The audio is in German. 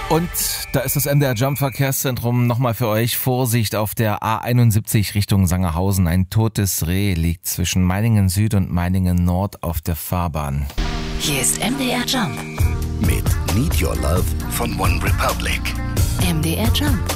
Und da ist das MDR Jump Verkehrszentrum nochmal für euch. Vorsicht auf der A71 Richtung Sangerhausen. Ein totes Reh liegt zwischen Meiningen Süd und Meiningen Nord auf der Fahrbahn. Hier ist MDR Jump mit Need Your Love von One Republic. MDR Jump.